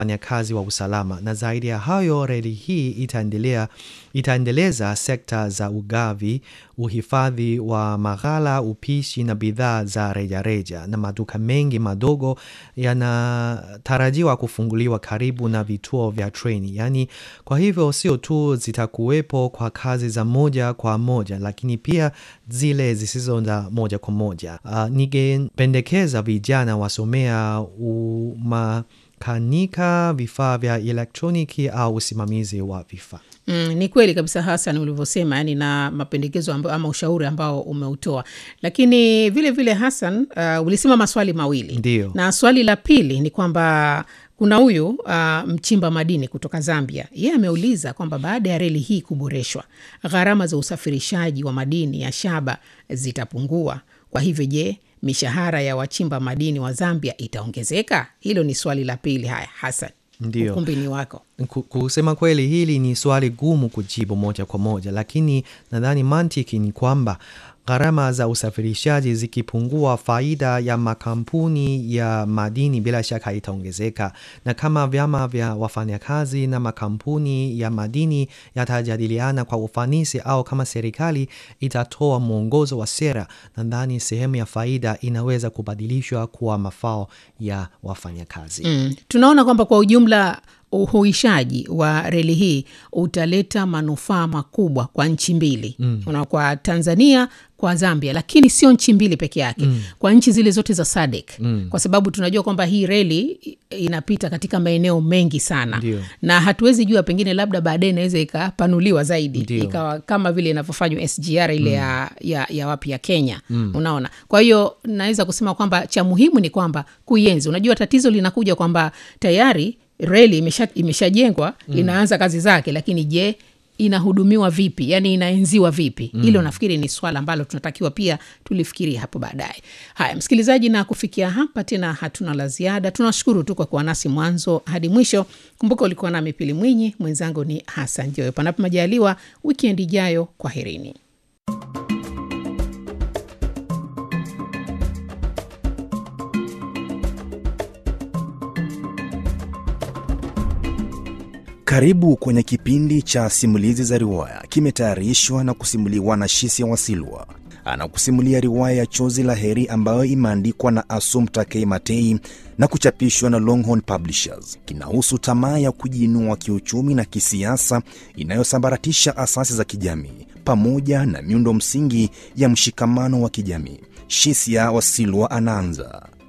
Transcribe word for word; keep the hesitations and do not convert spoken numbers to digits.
wafanyakazi wa usalama. Na zaidi ya hayo, reli hii itaendelea itaendeleza sekta za ugavi, uhifadhi wa maghala, upishi na bidhaa za rejareja, na maduka mengi madogo yanatarajiwa kufunguliwa karibu na vituo vya treni. Yani kwa hivyo sio tu zitakuwepo kwa kazi za moja kwa moja, lakini pia zile zisizo za moja kwa moja. Uh, ningependekeza vijana wasomea umakanika, vifaa vya elektroniki au usimamizi wa vifaa. Mm, ni kweli kabisa Hassan ulivyosema, yani na mapendekezo ambao ama ushauri ambao umeutoa. Lakini vile vile Hassan, uh, ulisema maswali mawili. Ndiyo. Na swali la pili ni kwamba kuna huyu uh, mchimba madini kutoka Zambia. Yeye ameuliza kwamba baada ya reli hii kuboreshwa, gharama za usafirishaji wa madini ya shaba zitapungua. Kwa hivyo je, mishahara ya wachimba madini wa Zambia itaongezeka? Hilo ni swali la pili. Haya Hassan, Ndiyo. ukumbi ni wako. Kusema kweli hili ni swali gumu kujibu moja kwa moja, lakini nadhani mantiki ni kwamba gharama za usafirishaji zikipungua, faida ya makampuni ya madini bila shaka itaongezeka. Na kama vyama vya wafanyakazi na makampuni ya madini yatajadiliana kwa ufanisi, au kama serikali itatoa mwongozo wa sera, nadhani sehemu ya faida inaweza kubadilishwa kuwa mafao ya wafanyakazi. Mm. Tunaona kwamba kwa ujumla uhuishaji wa reli hii utaleta manufaa makubwa kwa nchi mbili. Mm. Una kwa Tanzania, kwa Zambia, lakini sio nchi mbili peke yake. Mm. Kwa nchi zile zote za S A D C. Mm. Kwa sababu tunajua kwamba hii reli inapita katika maeneo mengi sana. Ndiyo. Na hatuwezi jua, pengine labda baadaye inaweza ikapanuliwa zaidi. Ndiyo. Ikawa kama vile inavyofanywa S G R ile mm. ya, ya, ya wapi ya Kenya. Mm. Unaona. Kwa hiyo naweza kusema kwamba cha muhimu ni kwamba kuienzi. Unajua tatizo linakuja kwamba tayari reli imesha imeshajengwa, mm. inaanza kazi zake, lakini je, inahudumiwa vipi? Yani inaenziwa vipi? Mm. Hilo nafikiri ni swala ambalo tunatakiwa pia tulifikiri hapo baadaye. Haya msikilizaji, na kufikia hapa tena hatuna la ziada. Tunashukuru tu kwa kuwa nasi mwanzo hadi mwisho. Kumbuka ulikuwa nami Pili Mwinyi, mwenzangu ni Hassan Joyo. Panapo majaliwa weekend ijayo, kwaherini. Karibu kwenye kipindi cha simulizi za riwaya. Kimetayarishwa na kusimuliwa na Shisia Wasilwa. Anakusimulia riwaya ya Chozi la Heri ambayo imeandikwa na Assumpta K. Matei na kuchapishwa na Longhorn Publishers. Kinahusu tamaa ya kujiinua kiuchumi na kisiasa inayosambaratisha asasi za kijamii pamoja na miundo msingi ya mshikamano wa kijamii. Shisia Wasilwa anaanza.